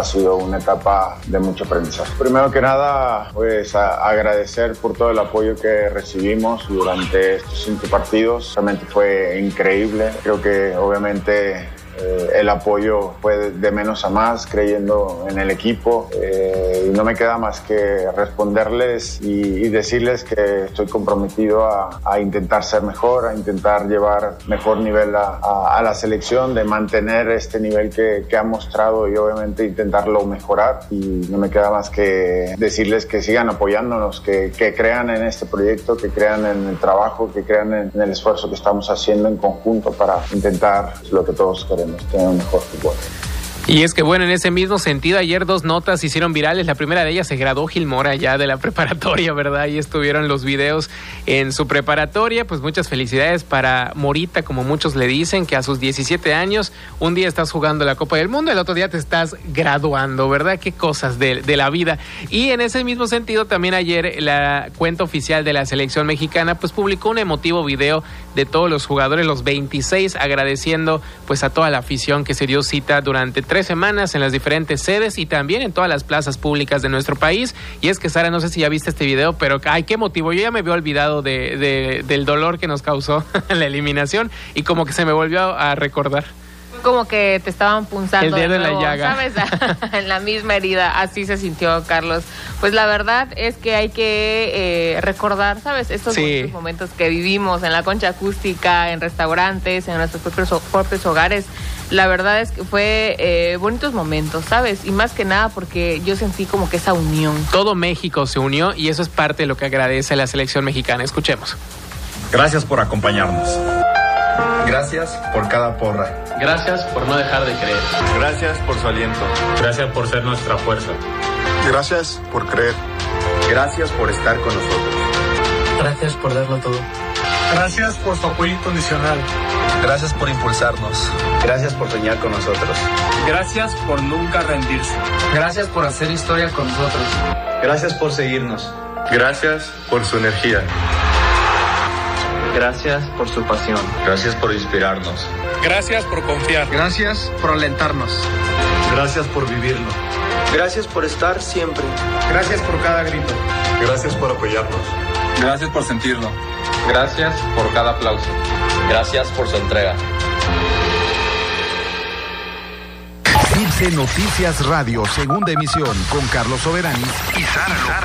ha sido una etapa de mucho aprendizaje. Primero que nada, pues agradecer por todo el apoyo que recibimos durante estos 5 partidos. Realmente fue increíble. Creo que obviamente el apoyo fue de menos a más, creyendo en el equipo, y no me queda más que responderles y decirles que estoy comprometido a intentar ser mejor, a intentar llevar mejor nivel a la selección, de mantener este nivel que ha mostrado y obviamente intentarlo mejorar. Y no me queda más que decirles que sigan apoyándonos, que crean en este proyecto, que crean en el trabajo, que crean en el esfuerzo que estamos haciendo en conjunto para intentar lo que todos queremos, tener un mejor fútbol. Y es que bueno, en ese mismo sentido, ayer 2 notas se hicieron virales. La primera de ellas, se graduó Gil Mora ya de la preparatoria, ¿verdad? Ahí estuvieron los videos en su preparatoria. Pues muchas felicidades para Morita, como muchos le dicen, que a sus 17 años, un día estás jugando la Copa del Mundo, el otro día te estás graduando, ¿verdad? Qué cosas de la vida. Y en ese mismo sentido, también ayer la cuenta oficial de la selección mexicana pues publicó un emotivo video de todos los jugadores, los 26, agradeciendo pues a toda la afición que se dio cita durante 3 semanas en las diferentes sedes y también en todas las plazas públicas de nuestro país. Y es que, Sara, no sé si ya viste este video, pero ay, qué motivo. Yo ya me había olvidado del dolor que nos causó la eliminación y como que se me volvió a recordar. Como que te estaban punzando el dedo en la llaga, ¿sabes? En la misma herida, así se sintió Carlos. Pues la verdad es que hay que recordar, ¿sabes? Estos bonitos momentos que vivimos en la concha acústica, en restaurantes, en nuestros propios hogares. La verdad es que fue bonitos momentos, ¿sabes? Y más que nada porque yo sentí como que esa unión. Todo México se unió y eso es parte de lo que agradece la selección mexicana. Escuchemos. Gracias por acompañarnos. Gracias por cada porra. Gracias por no dejar de creer. Gracias por su aliento. Gracias por ser nuestra fuerza. Gracias por creer. Gracias por estar con nosotros. Gracias por darlo todo. Gracias por su apoyo incondicional. Gracias por impulsarnos. Gracias por soñar con nosotros. Gracias por nunca rendirse. Gracias por hacer historia con nosotros. Gracias por seguirnos. Gracias por su energía. Gracias por su pasión. Gracias por inspirarnos. Gracias por confiar. Gracias por alentarnos. Gracias por vivirlo. Gracias por estar siempre. Gracias por cada grito. Gracias por apoyarnos. Gracias por sentirlo. Gracias por cada aplauso. Gracias por su entrega. Circe Noticias Radio, segunda emisión, con Carlos Soberanis y Sara.